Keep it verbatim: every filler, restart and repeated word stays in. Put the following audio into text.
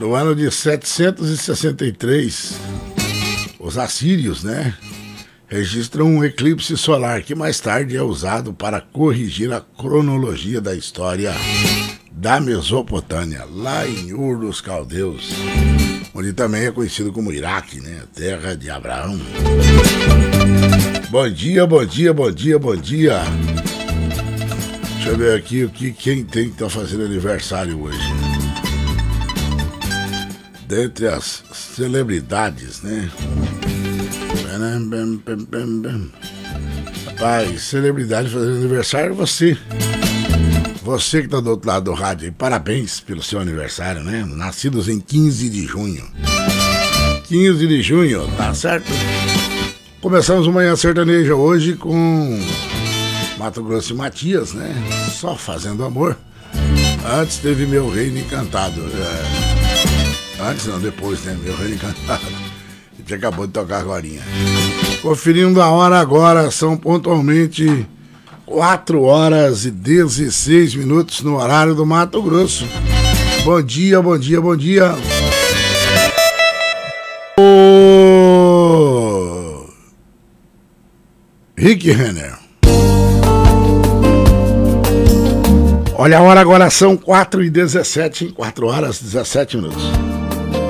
No ano de setecentos e sessenta e três, os assírios, né, registram um eclipse solar que mais tarde é usado para corrigir a cronologia da história da Mesopotâmia, lá em Ur dos Caldeus, onde também é conhecido como Iraque, né, terra de Abraão. Bom dia, bom dia, bom dia, bom dia. Deixa eu ver aqui o que quem tem que estar fazendo aniversário hoje. Dentre as celebridades, né? Rapaz, celebridade fazendo aniversário, você. Você que tá do outro lado do rádio aí, parabéns pelo seu aniversário, né? Nascidos em quinze de junho. quinze de junho, tá certo? Começamos o Manhã Sertaneja hoje com Mato Grosso e Matias, né? Só fazendo amor. Antes teve Meu Reino Encantado. É... Antes não, depois, né? Meu Reino Encantado. A gente acabou de tocar agorinha. Conferindo a hora agora, são pontualmente quatro horas e dezesseis minutos no horário do Mato Grosso. Bom dia, bom dia, bom dia. Ô... Rick Renner. Olha a hora agora, são quatro e dezessete, quatro horas e dezessete minutos.